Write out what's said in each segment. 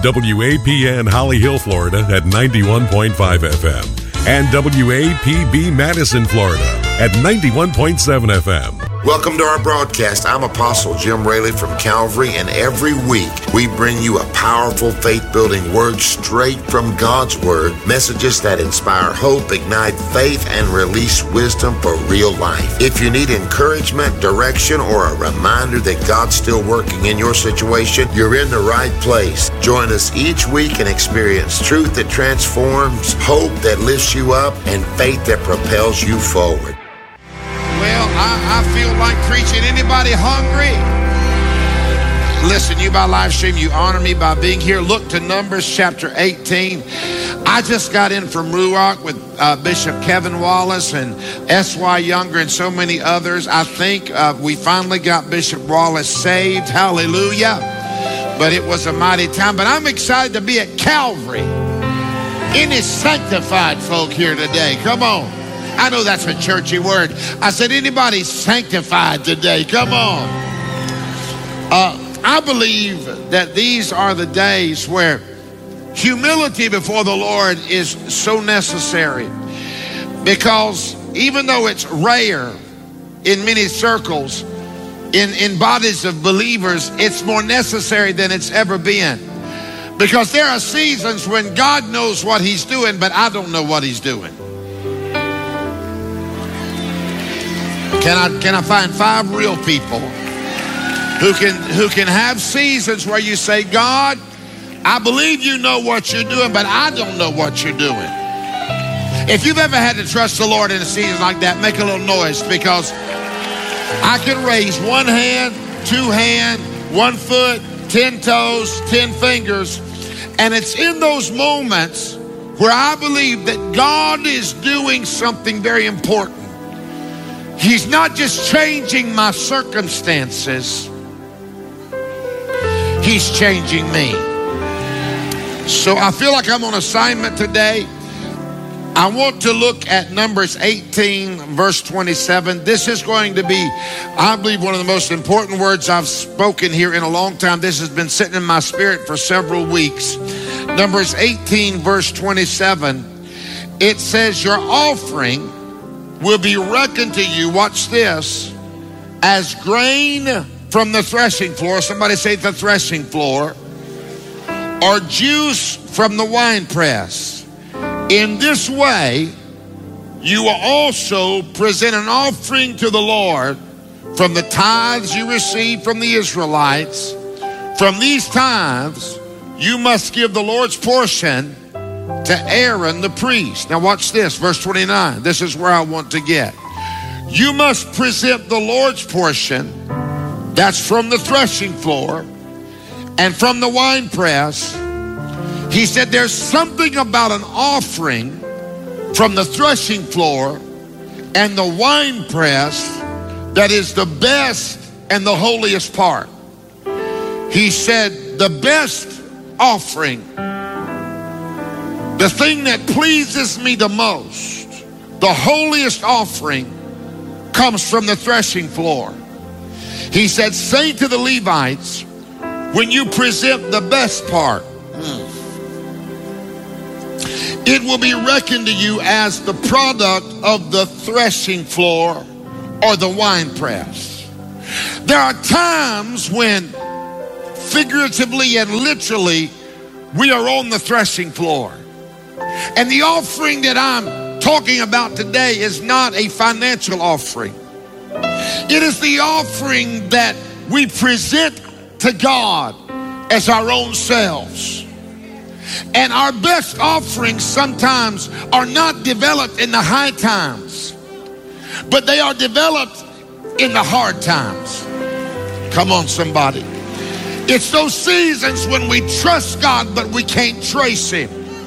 WAPN Holly Hill, Florida at 91.5 FM and WAPB Madison, Florida at 91.7 FM. Welcome to our broadcast. I'm Apostle Jim Raley from Calvary, and every week we bring you a powerful faith-building word straight from God's Word, messages that inspire hope, ignite faith, and release wisdom for real life. If you need encouragement, direction, or a reminder that God's still working in your situation, you're in the right place. Join us each week and experience truth that transforms, hope that lifts you up, and faith that propels you forward. Well, I feel like preaching. Anybody hungry? Listen, you by live stream, you honor me by being here. Look to Numbers chapter 18. I just got in from Ruach with Bishop Kevin Wallace and S.Y. Younger and so many others. I think we finally got Bishop Wallace saved. Hallelujah. But it was a mighty time. But I'm excited to be at Calvary. Any sanctified folk here today? Come on. I know that's a churchy word. I said, anybody sanctified today? Come on. I believe that these are the days where humility before the Lord is so necessary, because even though it's rare in many circles, in bodies of believers, it's more necessary than it's ever been. Because there are seasons when God knows what he's doing, but I don't know what he's doing. Can I find 5 real people who can have seasons where you say, God, I believe you know what you're doing, but I don't know what you're doing. If you've ever had to trust the Lord in a season like that, make a little noise, because I can raise 1 hand, 2 hand, 1 foot, 10 toes, 10 fingers, and it's in those moments where I believe that God is doing something very important. He's not just changing my circumstances, he's changing me. So I feel like I'm on assignment today. I want to look at Numbers 18, verse 27. This is going to be, I believe, one of the most important words I've spoken here in a long time. This has been sitting in my spirit for several weeks. Numbers 18, verse 27. It says, your offering will be reckoned to you, watch this, as grain from the threshing floor. Somebody say the threshing floor. Or juice from the winepress. In this way, you will also present an offering to the Lord from the tithes you receive from the Israelites. From these tithes, you must give the Lord's portion to Aaron the priest. Now watch this, verse 29. This is where I want to get. You must present the Lord's portion, that's from the threshing floor and from the winepress. He said there's something about an offering from the threshing floor and the winepress that is the best and the holiest part. He said the best offering, the thing that pleases me the most, the holiest offering, comes from the threshing floor. He said, say to the Levites, when you present the best part, it will be reckoned to you as the product of the threshing floor or the winepress. There are times when, figuratively and literally, we are on the threshing floor. And the offering that I'm talking about today is not a financial offering. It is the offering that we present to God as our own selves. And our best offerings sometimes are not developed in the high times, but they are developed in the hard times. Come on, somebody. It's those seasons when we trust God, but we can't trace him.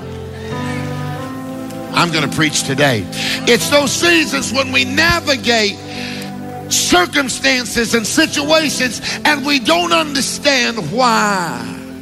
I'm going to preach today. It's those seasons when we navigate circumstances and situations and we don't understand why.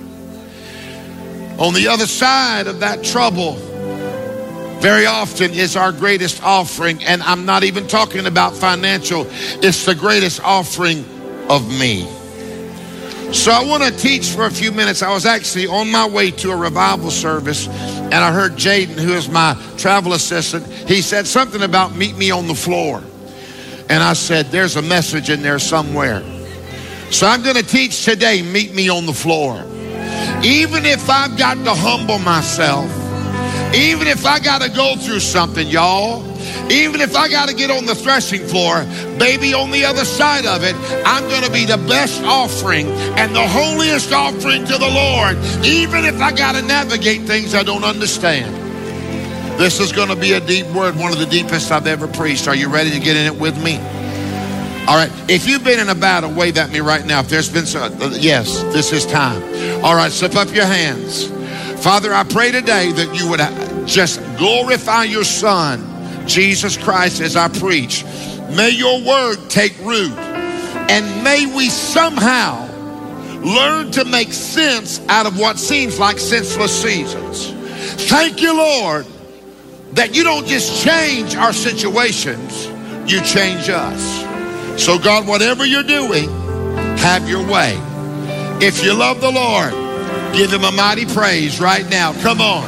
On the other side of that trouble, very often is our greatest offering. And I'm not even talking about financial. It's the greatest offering of me. So I want to teach for a few minutes. I was actually on my way to a revival service, and I heard Jaden, who is my travel assistant, he said something about meet me on the floor. And I said, there's a message in there somewhere. So I'm going to teach today, meet me on the floor. Even if I've got to humble myself, even if I got to go through something, y'all, even if I got to get on the threshing floor, baby, on the other side of it, I'm going to be the best offering and the holiest offering to the Lord, even if I got to navigate things I don't understand. This is going to be a deep word, one of the deepest I've ever preached. Are you ready to get in it with me? All right, if you've been in a battle, wave at me right now. If there's been some, yes, this is time. All right, slip up your hands. Father, I pray today that you would just glorify your Son, Jesus Christ, as I preach. May your word take root, and may we somehow learn to make sense out of what seems like senseless seasons. Thank you, Lord, that you don't just change our situations, you change us. So God, whatever you're doing, have your way. If you love the Lord, give him a mighty praise right now. Come on.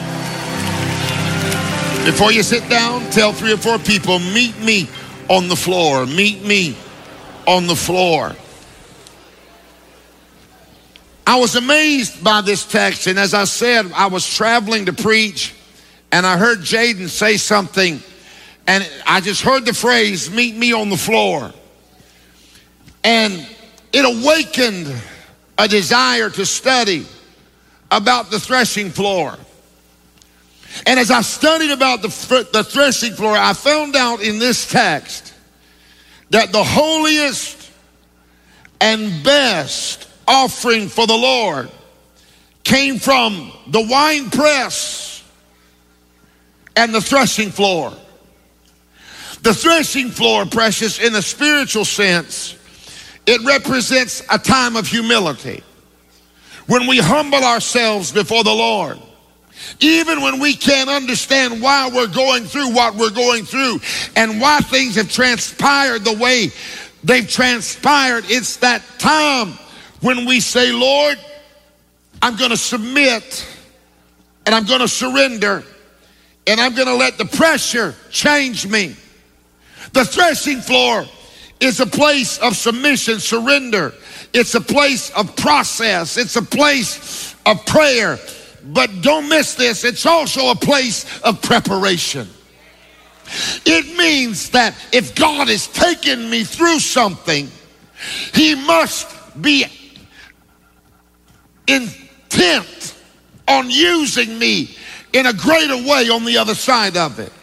Before you sit down, tell 3 or 4 people, meet me on the floor. Meet me on the floor. I was amazed by this text, and as I said, I was traveling to preach, and I heard Jaden say something, and I just heard the phrase, meet me on the floor. And it awakened a desire to study about the threshing floor. And as I studied about the threshing floor, I found out in this text that the holiest and best offering for the Lord came from the wine press and the threshing floor. The threshing floor, precious, in a spiritual sense, it represents a time of humility. When we humble ourselves before the Lord, even when we can't understand why we're going through what we're going through and why things have transpired the way they've transpired, it's that time when we say, Lord, I'm going to submit and I'm going to surrender and I'm going to let the pressure change me. The threshing floor is a place of submission, surrender. It's a place of process. It's a place of prayer. But don't miss this. It's also a place of preparation. It means that if God is taking me through something, he must be intent on using me in a greater way on the other side of it.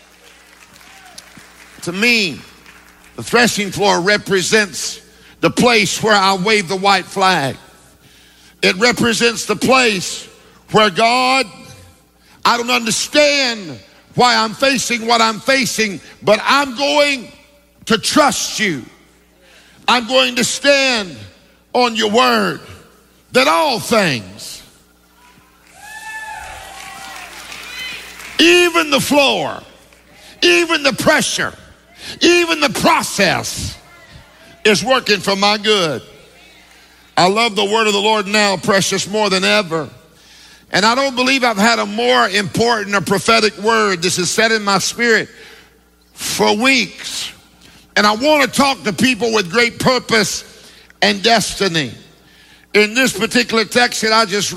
To me, the threshing floor represents the place where I wave the white flag. It represents the place where God, I don't understand why I'm facing what I'm facing, but I'm going to trust you. I'm going to stand on your word that all things, even the floor, even the pressure, even the process is working for my good. I love the word of the Lord now, precious, more than ever. And I don't believe I've had a more important or prophetic word. This is set in my spirit for weeks. And I want to talk to people with great purpose and destiny. In this particular text that I just